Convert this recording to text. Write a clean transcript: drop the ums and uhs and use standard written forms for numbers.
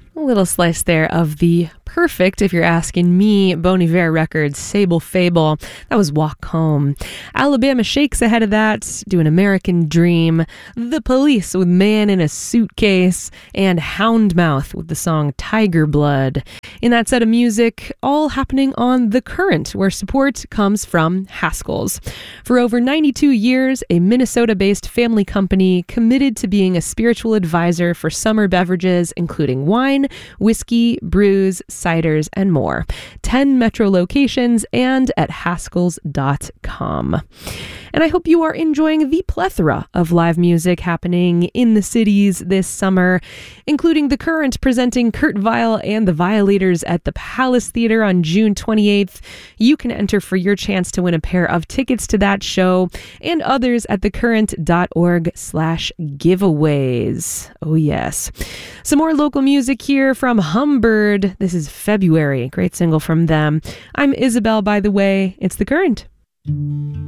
A little slice there of the perfect, if you're asking me, Bon Iver Records, Sable Fable. That was Walk Home. Alabama Shakes ahead of that, doing American Dream. The Police with Man in a Suitcase. And Houndmouth with the song Tiger Blood. In that set of music, all happening on The Current, where support comes from Haskell's. For over 92 years, a Minnesota-based family company committed to being a spiritual advisor for summer beverages, including wine, whiskey, brews, ciders, and more. 10 metro locations and at haskells.com. And I hope you are enjoying the plethora of live music happening in the cities this summer, including The Current presenting Kurt Weill and the Violators at the Palace Theater on June 28th. You can enter for your chance to win a pair of tickets to that show and others at thecurrent.org/giveaways. Oh yes. Some more local music here from Humbird. This is February. Great single from them. I'm Isabel, by the way. It's The Current.